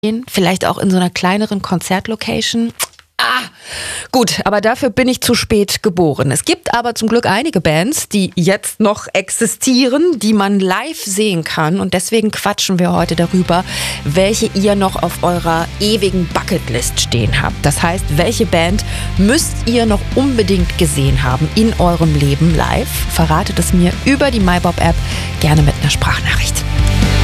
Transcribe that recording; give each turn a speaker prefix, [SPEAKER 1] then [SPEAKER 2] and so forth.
[SPEAKER 1] Vielleicht auch in so einer kleineren Konzertlocation. Gut, aber dafür bin ich zu spät geboren. Es gibt aber zum Glück einige Bands, die jetzt noch existieren, die man live sehen kann. Und deswegen quatschen wir heute darüber, welche ihr noch auf eurer ewigen Bucketlist stehen habt. Das heißt, welche Band müsst ihr noch unbedingt gesehen haben in eurem Leben live? Verratet es mir über die MyBob-App, gerne mit einer Sprachnachricht.